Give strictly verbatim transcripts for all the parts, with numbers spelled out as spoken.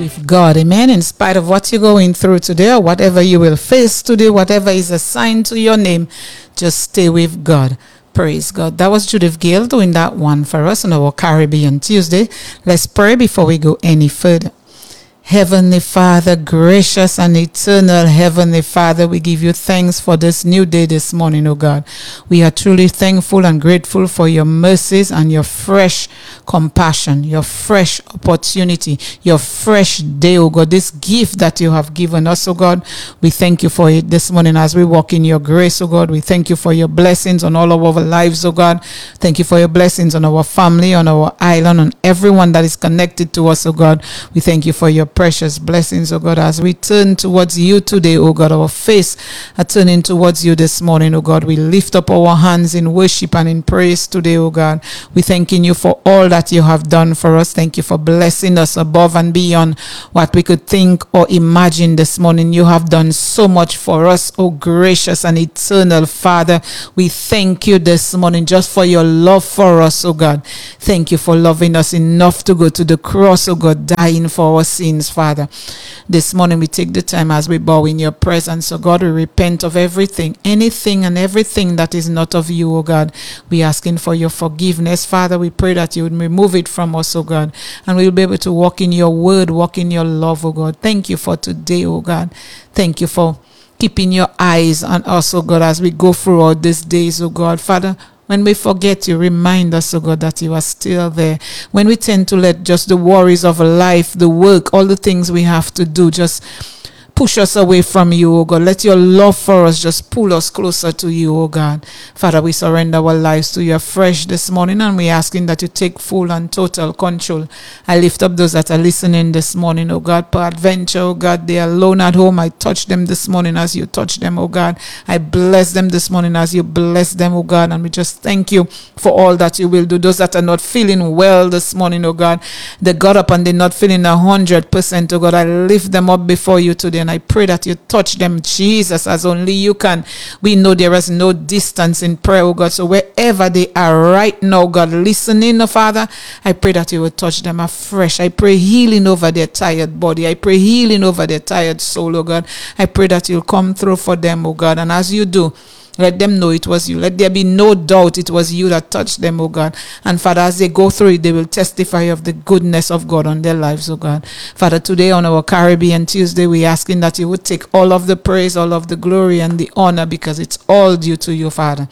with God. Amen. In spite of what you're going through today or whatever you will face today, whatever is assigned to your name, just stay with God. Praise God. That was Judith Gale doing that one for us on our Caribbean Tuesday. Let's pray before we go any further. Heavenly Father, gracious and eternal Heavenly Father, we give you thanks for this new day this morning, oh God. We are truly thankful and grateful for your mercies and your fresh compassion, your fresh opportunity, your fresh day, oh God, this gift that you have given us, oh God. We thank you for it this morning as we walk in your grace, oh God. We thank you for your blessings on all of our lives, oh God. Thank you for your blessings on our family, on our island, on everyone that is connected to us, oh God. We thank you for your precious blessings, oh God, as we turn towards you today, oh God. Our face are turning towards you this morning, oh God. We lift up our hands in worship and in praise today, oh God. We thanking you for all that you have done for us. Thank you for blessing us above and beyond what we could think or imagine this morning. You have done so much for us, oh gracious and eternal Father. We thank you this morning just for your love for us, oh God. Thank you for loving us enough to go to the cross, oh God, dying for our sins, Father. This morning we take the time as we bow in your presence, so God, we repent of everything, anything and everything that is not of you, oh God. We asking for your forgiveness, Father. We pray that you would remove it from us, oh God, and we'll be able to walk in your word, walk in your love, oh God. Thank you for today, oh God. Thank you for keeping your eyes on us, oh God, as we go through all these days, oh God. Father, when we forget you, remind us, oh God, that you are still there. When we tend to let just the worries of life, the work, all the things we have to do, just push us away from you, oh God. Let your love for us just pull us closer to you, oh God. Father, we surrender our lives to you afresh this morning, and we're asking that you take full and total control. I lift up those that are listening this morning, oh God. Peradventure, oh God, they are alone at home. I touch them this morning as you touch them, oh God. I bless them this morning as you bless them, oh God. And we just thank you for all that you will do. Those that are not feeling well this morning, oh God, they got up and they're not feeling a hundred percent, oh God. I lift them up before you today, and I pray that you touch them, Jesus, as only you can. We know there is no distance in prayer, oh God. So wherever they are right now, God, listening, oh Father, I pray that you will touch them afresh. I pray healing over their tired body. I pray healing over their tired soul, oh God. I pray that you'll come through for them, oh God. And as you do, let them know it was you. Let there be no doubt it was you that touched them, oh God. And Father, as they go through it, they will testify of the goodness of God on their lives, oh God. Father, today on our Caribbean Tuesday, we're asking that you would take all of the praise, all of the glory and the honor, because it's all due to you, Father.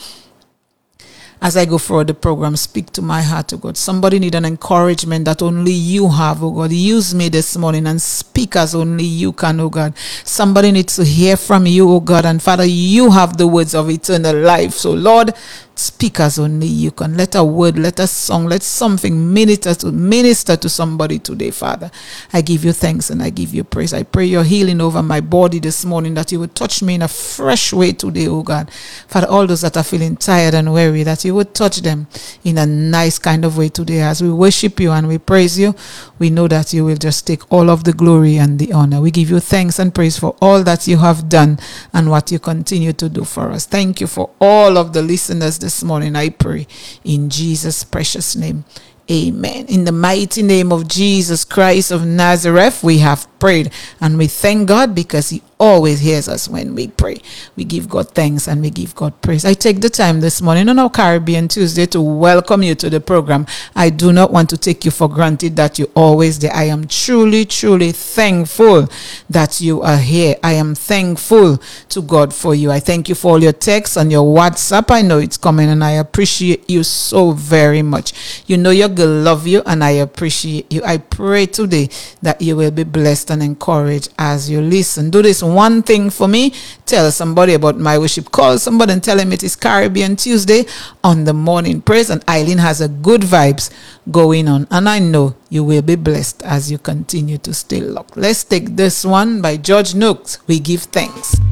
As I go forward the program, speak to my heart, oh God. Somebody need an encouragement that only you have, oh God. Use me this morning and speak as only you can, oh God. Somebody needs to hear from you, oh God. And Father, you have the words of eternal life. So Lord, speak as only you can. Let a word, let a song, let something minister to minister to somebody today, Father. I give you thanks and I give you praise. I pray your healing over my body this morning, that you would touch me in a fresh way today, oh God. Father, all those that are feeling tired and weary, that you would touch them in a nice kind of way today. As we worship you and we praise you, we know that you will just take all of the glory and the honor. We give you thanks and praise for all that you have done and what you continue to do for us. Thank you for all of the listeners this morning, I pray in Jesus' precious name. Amen. In the mighty name of Jesus Christ of Nazareth, we have prayed, and we thank God because he always hears us when we pray. We give God thanks and we give God praise. I take the time this morning on our Caribbean Tuesday to welcome you to the program. I do not want to take you for granted that you're always there. I am truly, truly thankful that you are here. I am thankful to God for you. I thank you for all your texts and your WhatsApp. I know it's coming, and I appreciate you so very much. You know your girl love you, and I appreciate you. I pray today that you will be blessed and encouraged as you listen. Do this one thing for me. Tell somebody about my worship. Call somebody and tell them it is Caribbean Tuesday on the morning praise, and Eileen has a good vibes going on, and I know you will be blessed as you continue to stay locked. Let's take this one by George Nooks. We give thanks.